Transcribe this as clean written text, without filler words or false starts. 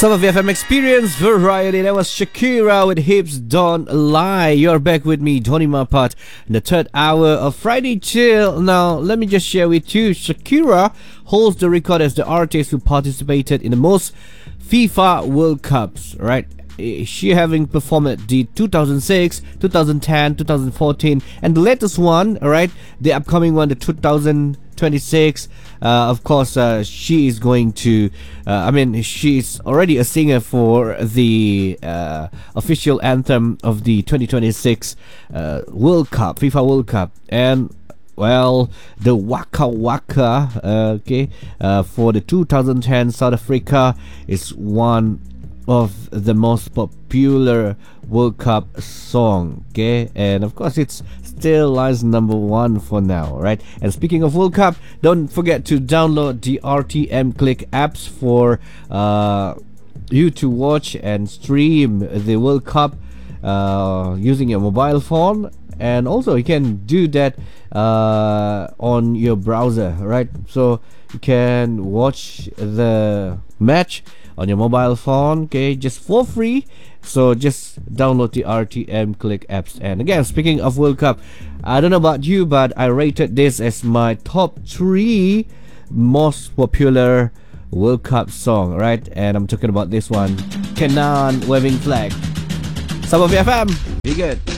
Some of FM experience variety. That was Shakira with Hips Don't Lie. You're back with me, Tony Mapat, in the third hour of Friday Chill. Now, let me just share with you, Shakira holds the record as the artist who participated in the most FIFA World Cups, right? She having performed at the 2006, 2010, 2014, and the latest one, right? The upcoming one, the 2026. Of course, she is going to. She's already a singer for the official anthem of the 2026 World Cup, FIFA World Cup, and well, the Waka Waka, for the 2010 South Africa is one of the most popular World Cup song, okay, and of course it's still lies number one for now, right? And speaking of World Cup, don't forget to download the RTM Click apps for you to watch and stream the World Cup using your mobile phone, and also you can do that on your browser, right? So you can watch the match on your mobile phone, okay, just for free. So just download the RTM Click apps. And again, speaking of World Cup, I don't know about you, but I rated this as my top 3 most popular World Cup song, right? And I'm talking about this one, Kenan Waving Flag. Some of FM, be good.